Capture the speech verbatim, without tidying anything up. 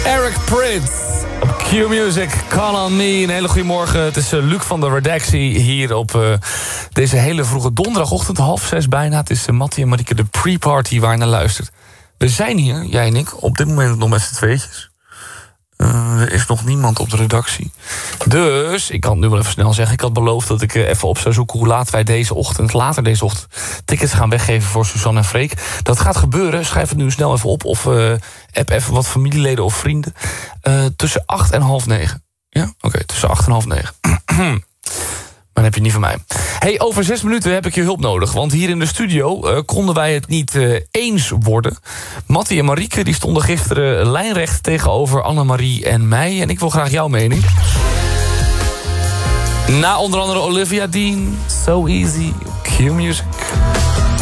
Eric Prydz op Q-Music, Call on Me. Een hele goede morgen. Het is uh, Luc van de Redactie hier op uh, deze hele vroege donderdagochtend. Half zes bijna. Het is uh, Mattie en Marieke de pre-party waar je naar luistert. We zijn hier, jij en ik, op dit moment nog met z'n tweetjes. Uh, er is nog niemand op de redactie. Dus, ik kan het nu wel even snel zeggen... ik had beloofd dat ik uh, even op zou zoeken... hoe laat wij deze ochtend, later deze ochtend... tickets gaan weggeven voor Suzanne en Freek. Dat gaat gebeuren, schrijf het nu snel even op... of uh, app even wat familieleden of vrienden. Uh, tussen acht en half negen. Ja, oké, okay, tussen acht en half negen. Maar dan heb je niet van mij. Hey, over zes minuten heb ik je hulp nodig. Want hier in de studio uh, konden wij het niet uh, eens worden. Mattie en Marieke die stonden gisteren lijnrecht tegenover Annemarie en mij. En ik wil graag jouw mening. Na onder andere Olivia Dean, So Easy, Q-Music.